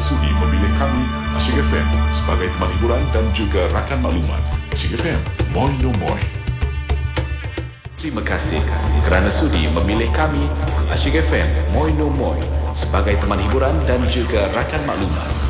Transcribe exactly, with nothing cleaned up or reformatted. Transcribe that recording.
sudi memilih kami, Asyik F M, sebagai teman hiburan dan juga rakan maklumat. Asyik F M, moi no moi. Terima kasih kerana sudi memilih kami, Asyik F M, moi no moi, sebagai teman hiburan dan juga rakan maklumat.